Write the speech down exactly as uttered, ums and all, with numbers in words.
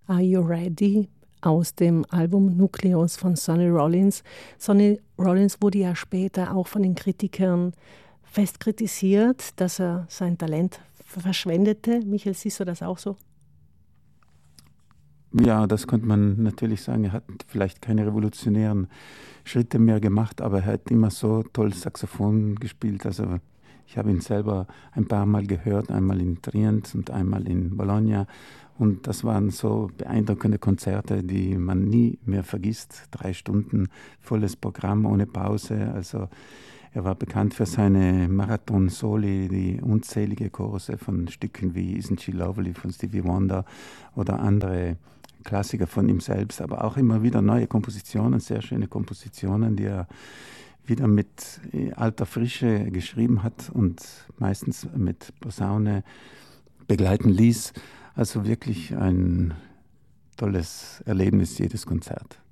Are You Ready aus dem Album Nucleus von Sonny Rollins. Sonny Rollins wurde ja später auch von den Kritikern fest kritisiert, dass er sein Talent verschwendete. Michael, siehst du das auch so? Ja, das könnte man natürlich sagen. Er hat vielleicht keine revolutionären Schritte mehr gemacht, aber er hat immer so toll Saxophon gespielt. Also ich habe ihn selber ein paar Mal gehört, einmal in Trient und einmal in Bologna. Und das waren so beeindruckende Konzerte, die man nie mehr vergisst. Drei Stunden volles Programm ohne Pause. Also er war bekannt für seine Marathon-Soli, die unzählige Chorus von Stücken wie Isn't She Lovely von Stevie Wonder oder andere Klassiker von ihm selbst, aber auch immer wieder neue Kompositionen, sehr schöne Kompositionen, die er wieder mit alter Frische geschrieben hat und meistens mit Posaune begleiten ließ. Also wirklich ein tolles Erlebnis, jedes Konzert.